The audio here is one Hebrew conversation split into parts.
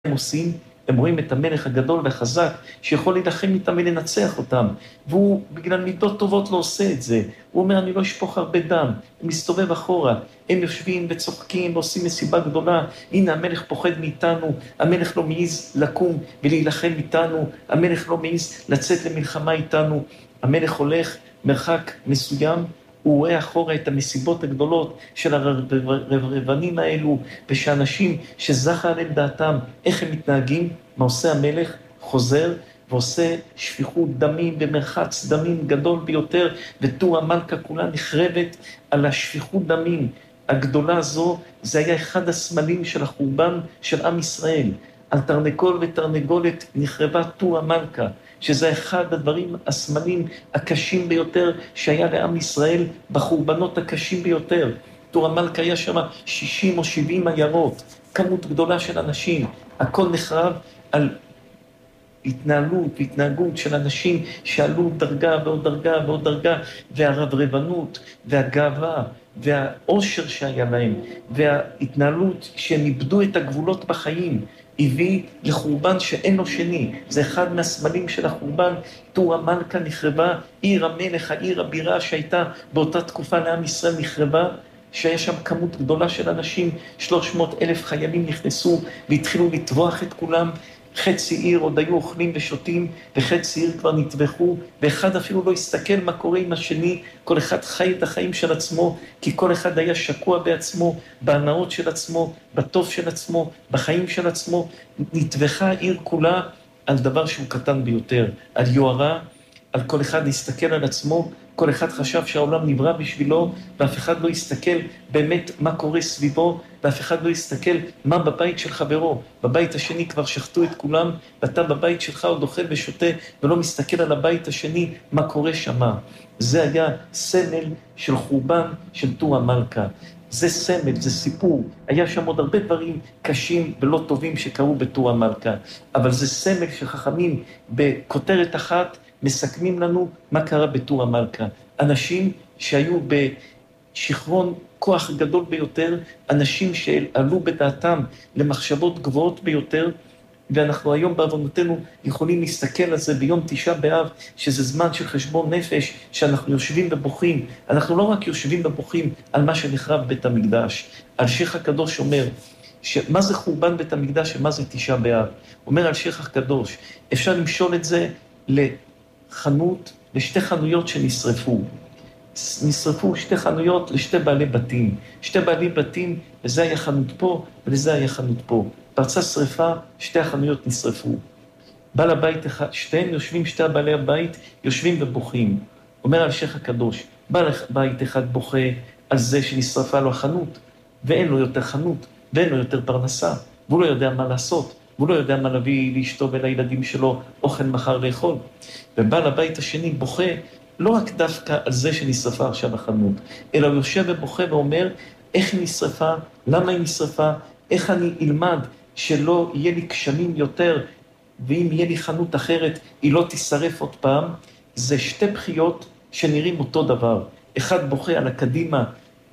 הם עושים? הם רואים את המלך הגדול והחזק, שיכול להילחם איתם ולנצח אותם. והוא בגלל מידות טובות לא עושה את זה. הוא אומר, אני לא אשפוך הרבה דם. הוא מסתובב אחורה. הם יושבים וצוחקים ועושים מסיבה גדולה. הנה המלך פוחד מאיתנו. המלך לא מעיז לקום ולהילחם איתנו. המלך לא מעיז לצאת למלחמה איתנו. המלך הולך מרחק מסוים. הוא רואה אחורה את המסיבות הגדולות של הרבנים האלו, ושאנשים שזכה עליהם דעתם, איך הם מתנהגים, מה עושה המלך? חוזר ועושה שפיכות דמים במרחץ דמים גדול ביותר, ותור המלכה כולה נחרבת על השפיכות דמים הגדולה הזו. זה היה אחד הסמלים של החורבן של עם ישראל. על תרנגול ותרנגולת נחרבה תור המלכה, שזה אחד הדברים, הסמלים הקשים ביותר שהיה לעם ישראל בחורבנות הקשים ביותר. תור המלכה היה שם 60 או 70 עיירות, כמות גדולה של אנשים, הכל נחרב על התנהלות והתנהגות של אנשים שעלו דרגה ועוד דרגה ועוד דרגה, והרברבנות והגאווה והעושר שהיה להם, וההתנהלות שהם איבדו את הגבולות בחיים, הביא לחורבן שאין לו שני. זה אחד מהסמלים של החורבן. תור המלכה נחרבה, עיר המלך, העיר הבירה שהייתה באותה תקופה לעם ישראל נחרבה, שהיה שם כמות גדולה של אנשים, 300,000 חיילים נכנסו והתחילו לטבוח את כולם. חצי עיר עוד היו אוכלים ושותים, וחצי עיר כבר נטבחו, ואחד אפילו לא הסתכל מה קורה עם השני. כל אחד חי את החיים של עצמו, כי כל אחד היה שקוע בעצמו, בהנאות של עצמו, בטוב של עצמו, בחיים של עצמו. נטבחה העיר כולה על דבר שהוא קטן ביותר, על יוהרה, על כל אחד להסתכל על עצמו. כל אחד חשב שהעולם נברא בשבילו, ואף אחד לא יסתכל באמת מה קורה סביבו, ואף אחד לא יסתכל מה בבית של חברו. בבית השני כבר שחטו את כולם, ואתה בבית שלך עוד אוכל ושותה, ולא מסתכל על הבית השני מה קורה שמה. זה היה סמל של חורבן של תור המלכה. זה סמל, זה סיפור. היה שם עוד הרבה דברים קשים ולא טובים שקרו בתור המלכה, אבל זה סמל שחכמים בכותרת אחת מסכמים לנו מה קרה בתור המלכה. אנשים שהיו בשכרון כוח גדול ביותר, אנשים שעלו בדעתם למחשבות גבוהות ביותר, ואנחנו היום בעוונותינו יכולים להסתכל על זה ביום תשעה באב, שזה זמן של חשבון נפש, שאנחנו יושבים ובוכים. אנחנו לא רק יושבים ובוכים על מה שנחרב בית המקדש. אלשיך הקדוש אומר, מה זה חורבן בית המקדש ומה זה תשעה באב? אומר אלשיך הקדוש, אפשר למשול את זה לחנות, לשתי חנויות שנשרפו. נשרפו שתי חנויות לשתי בעלי בתים. שתי בעלי בתים, לזה היה חנות פה ולזה היה חנות פה. פרצה שריפה, שתי החנויות נשרפו. בעל הבית אחד, שתיהם יושבים, שתי בעלי הבית, יושבים ובוכים. אומר אלשיך הקדוש, בעל בית אחד בוכה על זה שנשרפה לו החנות, ואין לו יותר חנות, ואין לו יותר פרנסה, והוא לא יודע מה לעשות, והוא לא יודע מה להביא לאשתו ולילדים שלו אוכל מחר לאכול. ובעל הבית השני בוכה, לא רק דווקא על זה שנשרפה עכשיו החנות, אלא הוא יושב ובוכה ואומר, איך היא נשרפה, למה היא נשרפה, איך אני אלמד שלא יהיה לי קשמים יותר, ואם יהיה לי חנות אחרת, היא לא תשרף עוד פעם. זה שתי בחיות שנראים אותו דבר. אחד בוכה על הקדימה,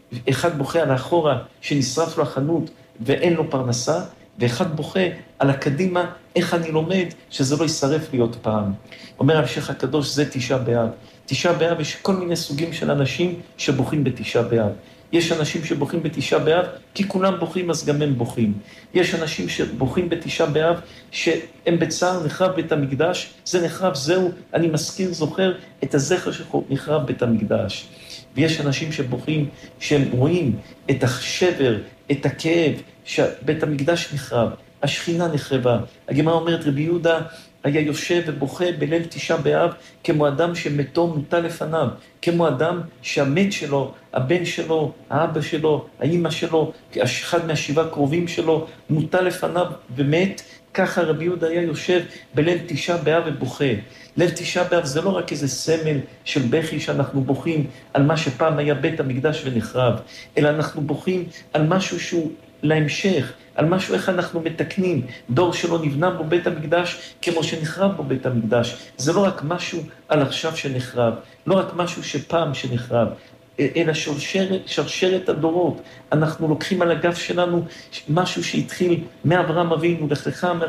אחד בוכה על האחורה, שנשרף לו החנות ואין לו פרנסה, ואחד בוכה על הקדימה, איך אני לומד שזה לא ישרף לי עוד פעם. אומר אלשיך הקדוש, זה תשעה באב. תשעה באב יש כל מיני סוגים של אנשים שבוכים בתשעה באב. יש אנשים שבוכים בתשעה באב, כי כולם בוכים, אז גם הם בוכים. יש אנשים שבוכים בתשעה באב, שהם בצער נחרב בית המקדש, זה נחרב, זהו, אני מזכיר, זוכר את הזכר שנחרב בית המקדש. ויש אנשים שבוכים, שהם רואים את השבר, את הכאב, שבית המקדש נחרב, השכינה נחרבה. הגמרא אומרת, רבי יהודה היה יושב ובוכה בליל תשעה באב, כמו אדם שמתו מוטל לפניו, כמו אדם שהמת שלו, הבן שלו, האבא שלו, האמא שלו, אחד מהשבעה קרובים שלו, מוטל לפניו ומת. ככה רבי יהודה היה יושב בליל תשעה באב ובוכה. ליל תשעה באב זה לא רק איזה סמל של בכי שאנחנו בוכים על מה שפעם היה בית המקדש ונחרב, אלא אנחנו בוכים על משהו שהוא להמשך, על משהו איך אנחנו מתקנים, דור שלא נבנה בו בית המקדש כמו שנחרב בו בית המקדש. זה לא רק משהו על עכשיו שנחרב, לא רק משהו שפעם שנחרב. אלא שרשרת הדורות. אנחנו לוקחים על הגב שלנו משהו שהתחיל מאברהם אבינו, לך לך